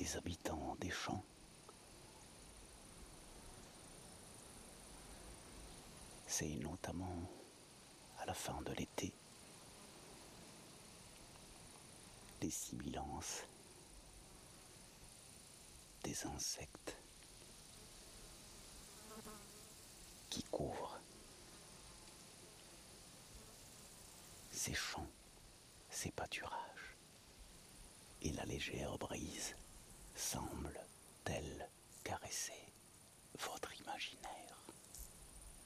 des habitants des champs. C'est notamment à la fin de l'été des sibilances, des insectes qui couvrent ces champs, ces pâturages, et la légère brise semble, telle, caresser votre imaginaire.